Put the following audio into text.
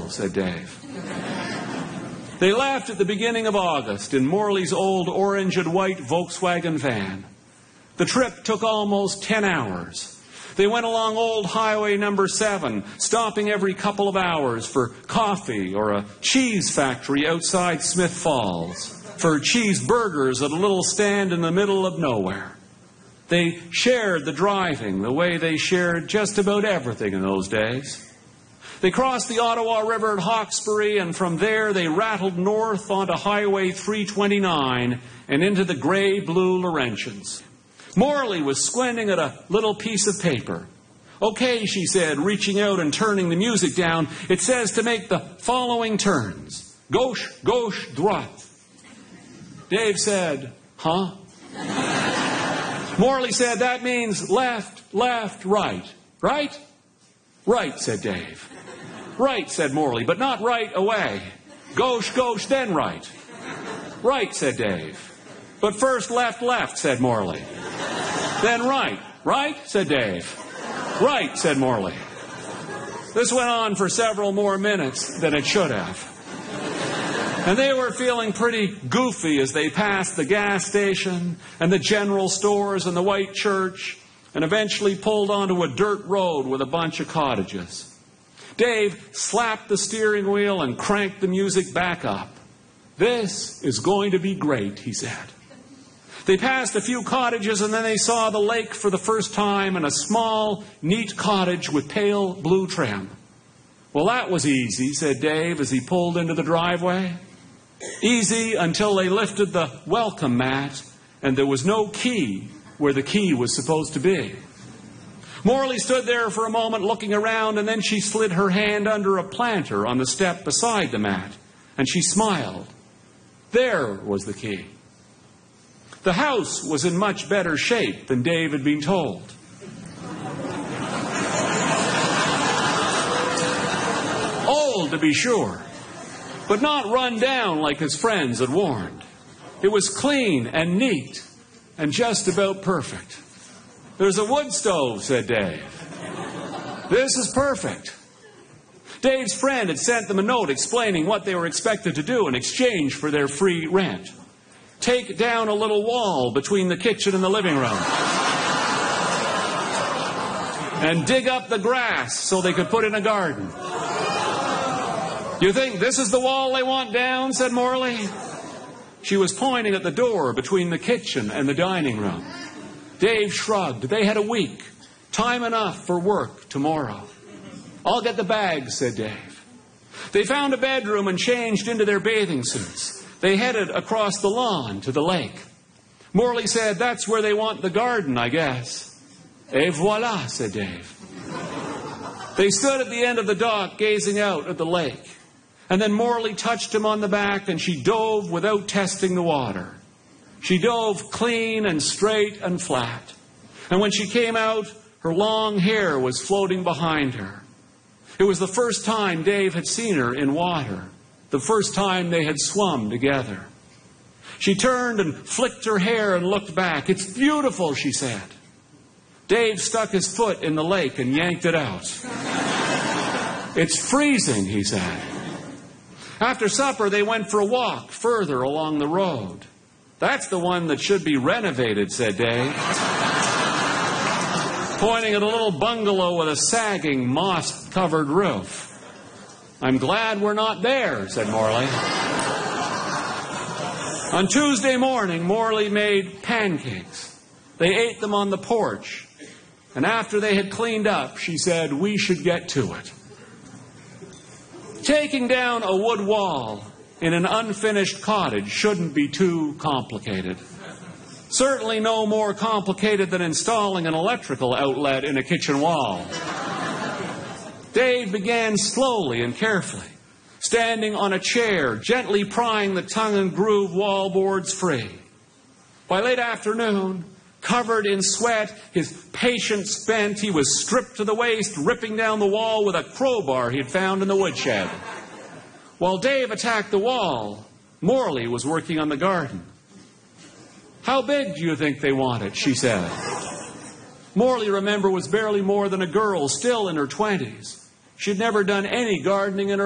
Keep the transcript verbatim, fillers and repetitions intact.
will, said Dave. They left at the beginning of August in Morley's old orange and white Volkswagen van. The trip took almost ten hours. They went along old highway number seven, stopping every couple of hours for coffee or a cheese factory outside Smith Falls, for cheeseburgers at a little stand in the middle of nowhere. They shared the driving the way they shared just about everything in those days. They crossed the Ottawa River at Hawkesbury, and from there they rattled north onto Highway three twenty-nine and into the gray-blue Laurentians. Morley was squinting at a little piece of paper. "Okay," she said, reaching out and turning the music down. "It says to make the following turns. Gauche, gauche, droite." Dave said, "Huh?" Morley said, "That means left, left, right. Right?" "Right," said Dave. "Right," said Morley, "but not right away. Gauche, gauche, then right." "Right," said Dave. "But first left, left," said Morley. "Then right." "Right," said Dave. "Right," said Morley. This went on for several more minutes than it should have. And they were feeling pretty goofy as they passed the gas station and the general stores and the white church and eventually pulled onto a dirt road with a bunch of cottages. Dave slapped the steering wheel and cranked the music back up. "This is going to be great," he said. They passed a few cottages and then they saw the lake for the first time and a small, neat cottage with pale blue trim. "Well, that was easy," said Dave as he pulled into the driveway. Easy until they lifted the welcome mat and there was no key where the key was supposed to be. Morley stood there for a moment looking around, and then she slid her hand under a planter on the step beside the mat, and she smiled. There was the key. The house was in much better shape than Dave had been told. Old, to be sure, but not run down like his friends had warned. It was clean and neat and just about perfect. "There's a wood stove," said Dave. "This is perfect." Dave's friend had sent them a note explaining what they were expected to do in exchange for their free rent. Take down a little wall between the kitchen and the living room. And dig up the grass so they could put in a garden. "You think this is the wall they want down?" said Morley. She was pointing at the door between the kitchen and the dining room. Dave shrugged. They had a week. Time enough for work tomorrow. "I'll get the bags," said Dave. They found a bedroom and changed into their bathing suits. They headed across the lawn to the lake. Morley said, "That's where they want the garden, I guess." "Et voilà," said Dave. They stood at the end of the dock gazing out at the lake. And then Morley touched him on the back and she dove without testing the water. She dove clean and straight and flat. And when she came out, her long hair was floating behind her. It was the first time Dave had seen her in water, the first time they had swum together. She turned and flicked her hair and looked back. "It's beautiful," she said. Dave stuck his foot in the lake and yanked it out. "It's freezing," he said. After supper, they went for a walk further along the road. "That's the one that should be renovated," said Dave, pointing at a little bungalow with a sagging, moss-covered roof. "I'm glad we're not there," said Morley. On Tuesday morning, Morley made pancakes. They ate them on the porch. And after they had cleaned up, she said, "We should get to it." Taking down a wood wall in an unfinished cottage shouldn't be too complicated. Certainly no more complicated than installing an electrical outlet in a kitchen wall. Dave began slowly and carefully, standing on a chair, gently prying the tongue and groove wall boards free. By late afternoon, covered in sweat, his patience spent, he was stripped to the waist, ripping down the wall with a crowbar he'd found in the woodshed. While Dave attacked the wall, Morley was working on the garden. "How big do you think they want it?" she said. Morley, remember, was barely more than a girl, still in her twenties. She'd never done any gardening in her